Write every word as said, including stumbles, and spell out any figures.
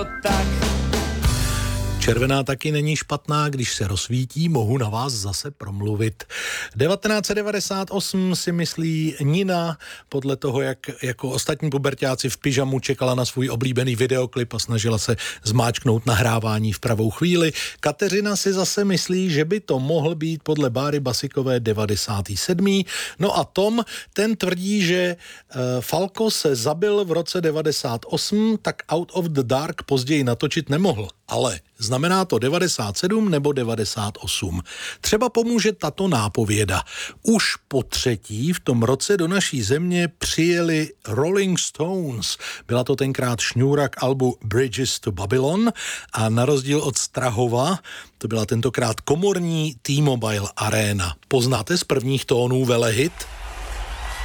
Tak. Červená taky není špatná, když se rozsvítí, mohu na vás zase promluvit. devatenáct set devadesát osm si myslí Nina, podle toho, jak jako ostatní puberťáci v pyžamu čekala na svůj oblíbený videoklip a snažila se zmáčknout nahrávání v pravou chvíli. Kateřina si zase myslí, že by to mohl být podle Báry Basikové devadesátý sedmý No a Tom, ten tvrdí, že uh, Falco se zabil v roce devadesát osm, tak Out of the Dark později natočit nemohl. Ale znamená to devadesát sedm nebo devadesát osm. Třeba pomůže tato nápověda. Už po třetí v tom roce do naší země přijeli Rolling Stones. Byla to tenkrát šňůra k albu Bridges to Babylon a na rozdíl od Strahova to byla tentokrát komorní T-Mobile Arena. Poznáte z prvních tónů velehit?